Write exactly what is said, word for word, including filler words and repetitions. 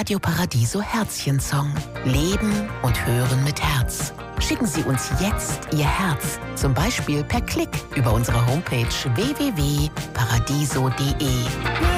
Radio Paradiso Herzchen-Song. Leben und Hören mit Herz. Schicken Sie uns jetzt Ihr Herz, zum Beispiel per Klick über unsere Homepage w w w punkt paradiso punkt d e.